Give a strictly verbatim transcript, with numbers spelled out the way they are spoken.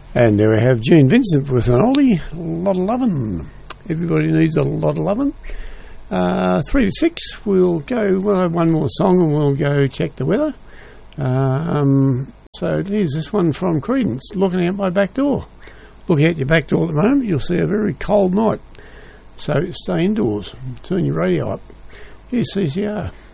And there we have Gene Vincent with an oldie, a lot of lovin'. Everybody needs a lot of lovin'. Uh, three to six, we'll go, we'll have one more song and we'll go check the weather. Um, so here's this one from Creedence, Looking Out My Back Door. Look out your back door at the moment, you'll see a very cold night. So stay indoors, turn your radio up. Here's C C R.